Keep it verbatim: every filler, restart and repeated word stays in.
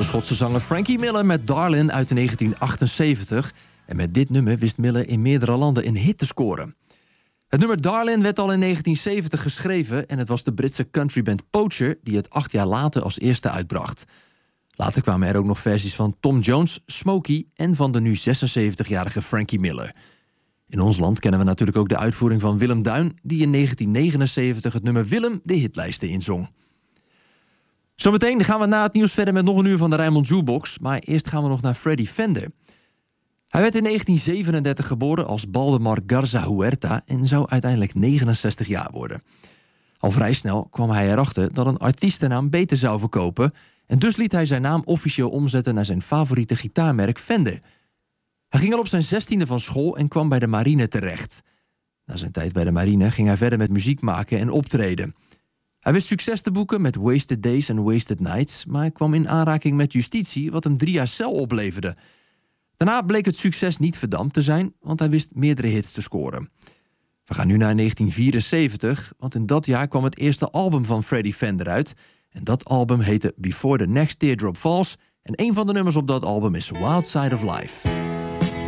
Schotse zanger Frankie Miller met Darlin uit negentien achtenzeventig. En met dit nummer wist Miller in meerdere landen een hit te scoren. Het nummer Darlin werd al in negentien zeventig geschreven en het was de Britse countryband Poacher die het acht jaar later als eerste uitbracht. Later kwamen er ook nog versies van Tom Jones, Smokey en van de nu zesenzeventigjarige Frankie Miller. In ons land kennen we natuurlijk ook de uitvoering van Willem Duin, die in negentien negenenzeventig het nummer Willem de hitlijsten inzong. Zometeen gaan we na het nieuws verder met nog een uur van de Rijnmond Jukebox, maar eerst gaan we nog naar Freddy Fender. Hij werd in negentien zevenendertig geboren als Baldemar Garza Huerta en zou uiteindelijk negenenzestig jaar worden. Al vrij snel kwam hij erachter dat een artiestennaam beter zou verkopen en dus liet hij zijn naam officieel omzetten naar zijn favoriete gitaarmerk Fender. Hij ging al op zijn zestiende van school en kwam bij de marine terecht. Na zijn tijd bij de marine ging hij verder met muziek maken en optreden. Hij wist succes te boeken met Wasted Days en Wasted Nights, maar hij kwam in aanraking met justitie wat hem drie jaar cel opleverde. Daarna bleek het succes niet verdampt te zijn, want hij wist meerdere hits te scoren. We gaan nu naar negentien vierenzeventig, want in dat jaar kwam het eerste album van Freddy Fender uit. En dat album heette Before the Next Teardrop Falls en een van de nummers op dat album is Wild Side of Life.